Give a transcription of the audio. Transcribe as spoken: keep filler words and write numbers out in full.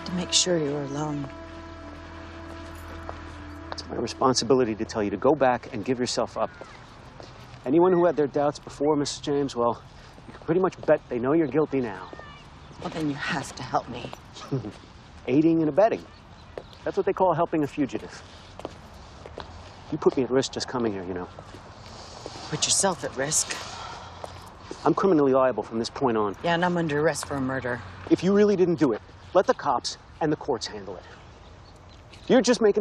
to make sure you're alone. It's my responsibility to tell you to go back and give yourself up. Anyone who had their doubts before, Missus James, well, you can pretty much bet they know you're guilty now. Well, then you have to help me. Aiding and abetting. That's what they call helping a fugitive. You put me at risk just coming here, you know. Put yourself at risk. I'm criminally liable from this point on. Yeah, and I'm under arrest for a murder. If you really didn't do it, let the cops and the courts handle it. You're just making